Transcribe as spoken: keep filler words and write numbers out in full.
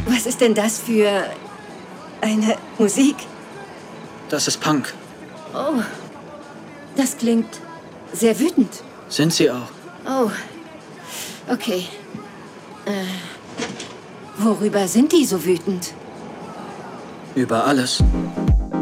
Was ist denn das für eine Musik? Das ist Punk. Oh, das klingt sehr wütend. Sind sie auch. Oh, okay. Äh, worüber sind die so wütend? Über alles.